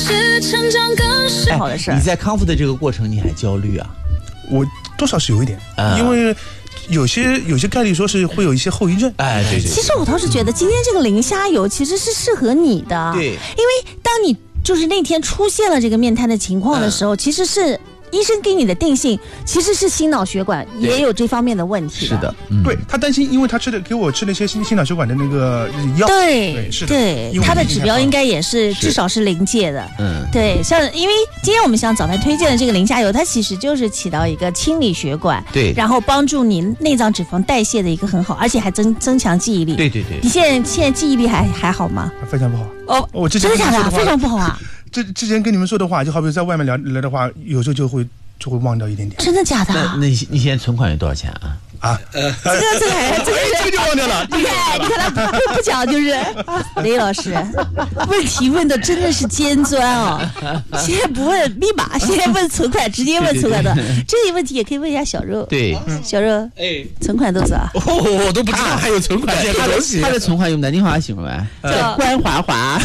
是成长更是好的事儿。 你在康复的这个过程，你还焦虑啊？ 我多少是有一点，因为有些概率说是会有一些后遗症。 哎，对。 其实我倒是觉得今天这个零虾油其实是适合你的， 对， 因为当你就是那天出现了这个面瘫的情况的时候，其实是医生给你的定性其实是心脑血管也有这方面的问题。 是的， 对，他担心，因为他给我吃了一些心脑血管的那个药。 对， 是的， 对，他的指标应该也是至少是临界的。对，像因为今天我们向早饭推荐的这个零虾油，它其实就是起到一个清理血管， 对， 然后帮助你内脏脂肪代谢的一个很好，而且还增强记忆力。 对。 你现在记忆力还好吗？ 非常不好。 哦， 我之前真的假的？非常不好啊。 之前跟你们说的话，就好比在外面聊的话，有时候就会忘掉一点点。 真的假的？ 那你现在存款有多少钱啊？ 这个就忘掉了。 你看他不讲就是雷老师问题问的真的是尖钻哦。现在不问密码，现在问存款，直接问存款的。这个问题也可以问一下小肉。 对， 小肉，存款多少？ 我都不知道还有存款这个东西。 他的存款用南京话形容叫关华华。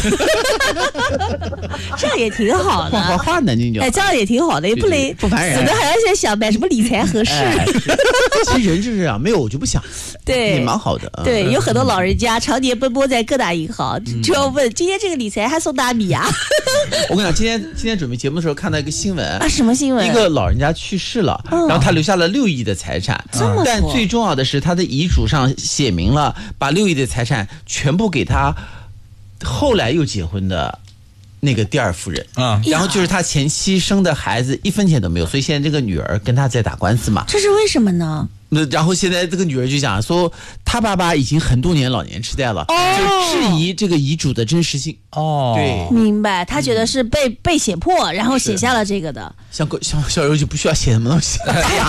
这样也挺好的。 关华华南京叫。 这样也挺好的，也不累， 不烦人。 省得还要在想买什么理财合适。 其实人就是这样，没有我就不想。 对， 也蛮好的。 对，有很多老人家常年奔波在各大银行，就要问今天这个理财还送大米啊？ 我跟你讲，今天准备节目的时候看到一个新闻啊，什么新闻？ 一个老人家去世了，然后他留下了6亿的财产，但最重要的是他的遗嘱上写明了，把6亿的财产全部给他后来又结婚的那个第二夫人啊，然后就是他前妻生的孩子1分钱都没有，所以现在这个女儿跟他在打官司嘛。 这是为什么呢？ 然后现在这个女儿就讲说，他爸爸已经很多年老年痴呆了，就质疑这个遗嘱的真实性。对， 明白，他觉得是被胁迫，然后写下了这个的。 像小柔就不需要写什么东西。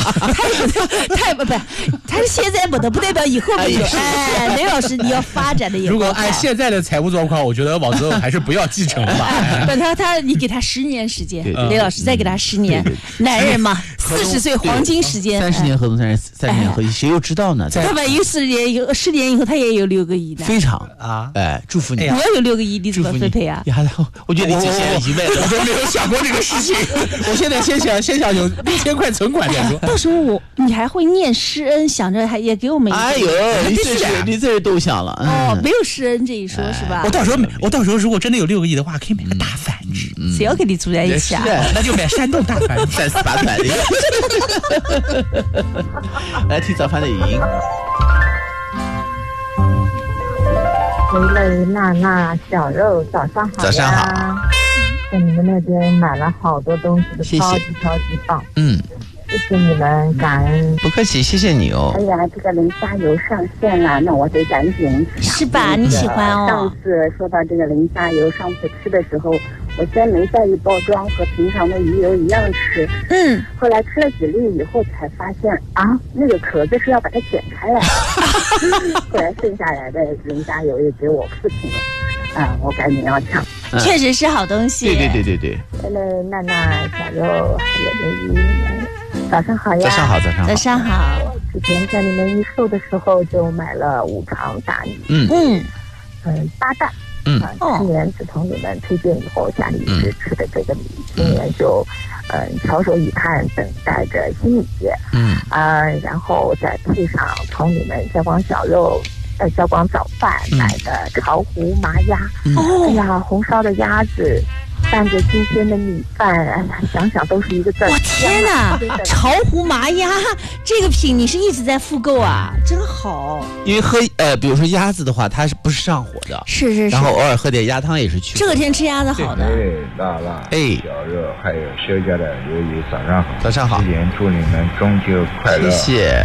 他是现在不代表以后没有。雷老师，你要发展的也。 如果按现在的财务状况，我觉得往之后还是不要继承了吧。 你给他10年时间，雷老师再给他10年，男人嘛，40岁黄金时间 ，30年合同，30年合同，谁又知道呢？ 他万一10年以后他也有6个亿呢？ 非常啊，祝福你！ 我要有6个亿，你怎么分配啊？ 我觉得你之前已经为了， 我都没有想过这个事情。我现在先想有6000块存款再说。 到时候你还会念施恩，想着还也给我们一个。 哎呦，你这都想了没有施恩这一说是吧？ 我到时候如果真的有6个亿的话，可以买个大繁殖。 谁要跟你住在一起啊？ 那就买山洞大繁殖 ，38块的。来听早饭的语音。 雷娜娜、小肉，早上好呀！ 早上好。 在你们那边买了好多东西，超级棒。谢谢你们，感恩。 不客气，谢谢你哦。 哎呀，这个零虾油上线了，那我得赶紧是吧？你喜欢哦？ 上次说到这个零虾油，上次吃的时候，我先没在意包装，和平常的鱼油一样吃。后来吃了几粒以后才发现啊，那个壳子是要把它剪开来。后来剩下来的零虾油也给我父亲了，我赶紧要抢。 确实是好东西。 对。 娜娜、小肉还有鱼。早上好呀！ 早上好。 之前在你们预售的时候就买了5常大米，8袋。去年自从你们推荐以后，家里一直吃的这个米，今年就翘首以盼，等待着新米节。然后再配上从你们消光早饭买的巢湖麻鸭。哎呀，红烧的鸭子。拌着新鲜的米饭，想想都是一个字。 我天哪！巢湖麻鸭这个品你是一直在复购啊，真好。 因为比如说鸭子的话，它是不是上火的？ 是。 然后偶尔喝点鸭汤也是去。 这个天吃鸭子好的。 辣，小肉还有休假的鱿鱼，早上好。 早上好。 提前祝你们中秋快乐。 谢谢。